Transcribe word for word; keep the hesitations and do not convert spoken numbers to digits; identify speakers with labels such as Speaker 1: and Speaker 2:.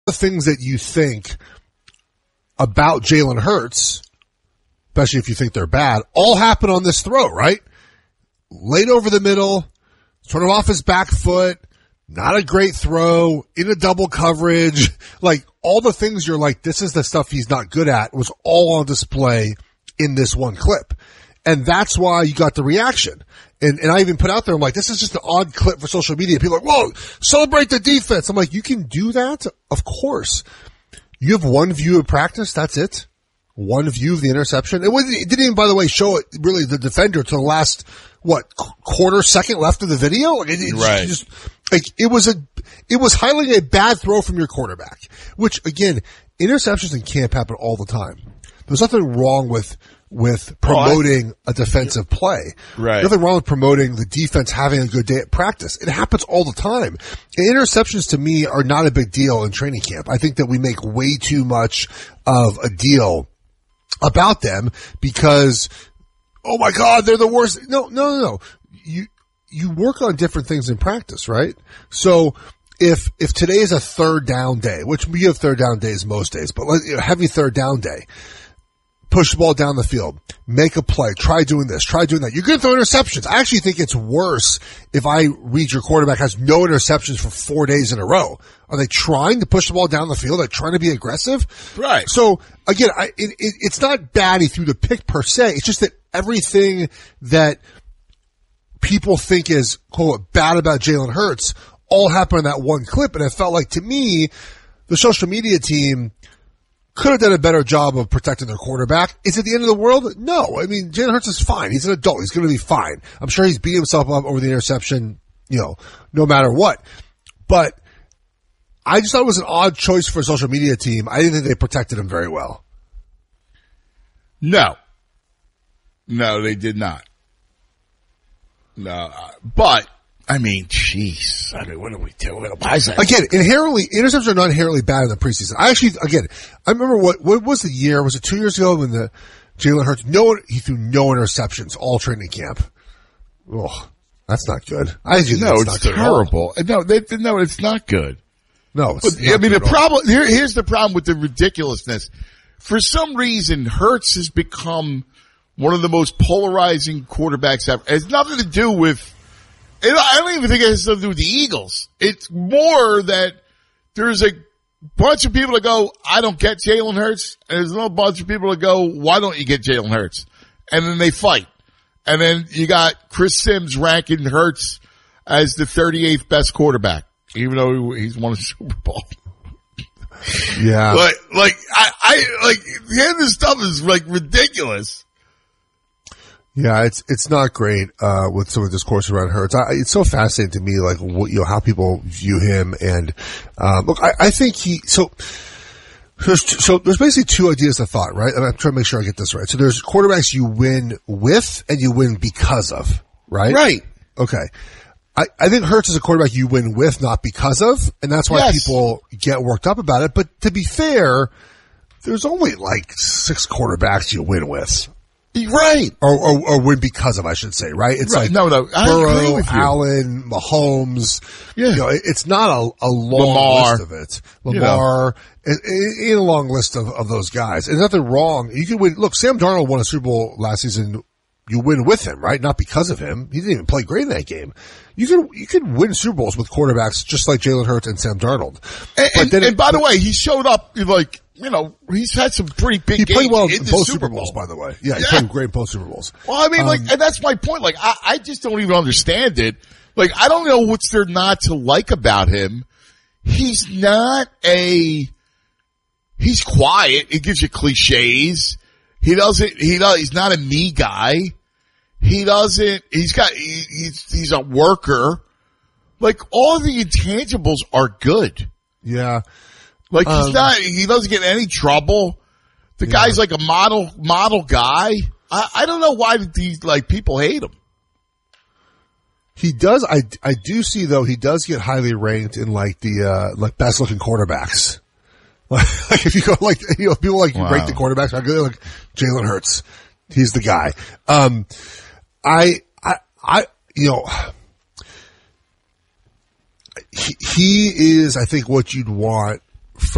Speaker 1: the things that you think about Jalen Hurts, especially if you think they're bad, all happen on this throw, right? Late over the middle, sort of off his back foot, not a great throw, in a double coverage, like all the things you're like, this is the stuff he's not good at, was all on display in this one clip. And that's why you got the reaction. And, and I even put out there, I'm like, this is just an odd clip for social media. People are like, whoa, celebrate the defense. I'm like, you can do that? Of course. You have one view of practice. That's it. One view of the interception. It, wasn't, it didn't even, by the way, show it really the defender to the last, what, quarter second left of the video? Like, it, it
Speaker 2: right.
Speaker 1: Just, like, it was a, it was highlighting a bad throw from your quarterback, which again, interceptions in camp happen all the time. There's nothing wrong with with promoting oh, I, a defensive play.
Speaker 2: Right.
Speaker 1: Nothing wrong with promoting the defense having a good day at practice. It happens all the time. And interceptions to me are not a big deal in training camp. I think that we make way too much of a deal about them because, oh my God, they're the worst. No, no, no, no. You, you work on different things in practice, right? So, if, if today is a third down day, which we have third down days most days, but let, you know, heavy third down day, push the ball down the field, make a play, try doing this, try doing that. You're going to throw interceptions. I actually think it's worse if I read your quarterback has no interceptions for four days in a row. Are they trying to push the ball down the field? Are they trying to be aggressive?
Speaker 2: Right.
Speaker 1: So again, I, it, it, it's not bad he threw the pick per se. It's just that everything that people think is, quote, bad about Jalen Hurts all happened in that one clip. And it felt like, to me, the social media team could have done a better job of protecting their quarterback. Is it the end of the world? No. I mean, Jalen Hurts is fine. He's an adult. He's going to be fine. I'm sure he's beating himself up over the interception, you know, no matter what. But I just thought it was an odd choice for a social media team. I didn't think they protected him very well.
Speaker 2: No. No, they did not. No. But, I mean, jeez. I mean, what are we doing? Why is that?
Speaker 1: Again, inherently, interceptions are not inherently bad in the preseason. I actually, again, I remember what, what was the year? Was it two years ago when the Jalen Hurts, no, he threw no interceptions all training camp? Oh, that's not good. I do
Speaker 2: No,
Speaker 1: it's
Speaker 2: it's
Speaker 1: not
Speaker 2: terrible. No, they, no, it's not good.
Speaker 1: No, it's
Speaker 2: but,
Speaker 1: not
Speaker 2: I mean,
Speaker 1: good
Speaker 2: the problem, here, here's the problem with the ridiculousness. For some reason, Hurts has become one of the most polarizing quarterbacks ever. It has nothing to do with, it, I don't even think it has something to do with the Eagles. It's more that there's a bunch of people that go, I don't get Jalen Hurts, and there's another bunch of people that go, why don't you get Jalen Hurts? And then they fight. And then you got Chris Sims ranking Hurts as the thirty-eighth best quarterback, even though he's won a Super Bowl.
Speaker 1: Yeah.
Speaker 2: Like, like, I, I, like, the end of this stuff is like ridiculous.
Speaker 1: Yeah, it's it's not great uh with some of the discourse around Hurts. I, it's so fascinating to me, like what, you know, how people view him. And um, look, I, I think he so. There's t- so there's basically two ideas of thought, right? And I'm trying to make sure I get this right. So there's quarterbacks you win with and you win because of, right?
Speaker 2: Right.
Speaker 1: Okay. I, I think Hurts is a quarterback you win with, not because of, and that's why
Speaker 2: Yes.
Speaker 1: people get worked up about it. But to be fair, there's only like six quarterbacks you win with.
Speaker 2: Right.
Speaker 1: Or, or, or win because of, I should say, right? It's
Speaker 2: Right.
Speaker 1: like
Speaker 2: No, no, I agree
Speaker 1: Burrow,
Speaker 2: with you.
Speaker 1: Allen, Mahomes.
Speaker 2: Yeah.
Speaker 1: You know, it, it's not a, a long
Speaker 2: Lamar.
Speaker 1: list of it. Lamar, in, in a long list of, of those guys. There's nothing wrong. You can win. Look, Sam Darnold won a Super Bowl last season. You win with him, right? Not because of him. He didn't even play great in that game. You can, you can win Super Bowls with quarterbacks just like Jalen Hurts and Sam Darnold.
Speaker 2: And, and,
Speaker 1: then
Speaker 2: and
Speaker 1: it,
Speaker 2: by the way, he showed up like, you know, he's had some pretty big
Speaker 1: he
Speaker 2: games
Speaker 1: played well
Speaker 2: in
Speaker 1: in
Speaker 2: the
Speaker 1: both
Speaker 2: Super
Speaker 1: Super
Speaker 2: Bowl.
Speaker 1: Bowls, by the way. Yeah, he
Speaker 2: Yeah.
Speaker 1: played great in both Super Bowls.
Speaker 2: Well, I mean,
Speaker 1: Um,
Speaker 2: like, and that's my point. Like, I, I just don't even understand it. Like, I don't know what's there not to like about him. He's not a, he's quiet. He gives you cliches. He doesn't, he does, he's not a me guy. He doesn't, he's got, he, he's, he's a worker. Like, all the intangibles are good.
Speaker 1: Yeah.
Speaker 2: Like, he's
Speaker 1: Um,
Speaker 2: not, he doesn't get in any trouble. The
Speaker 1: Yeah.
Speaker 2: guy's like a model, model guy. I, I don't know why these, like, people hate him.
Speaker 1: He does. I, I do see though. He does get highly ranked in like the uh like best looking quarterbacks. Like, like if you go like you know people like
Speaker 2: Wow.
Speaker 1: rank the quarterbacks. I go like Jalen Hurts. He's the guy. Um, I I I you know he, he is I think what you'd want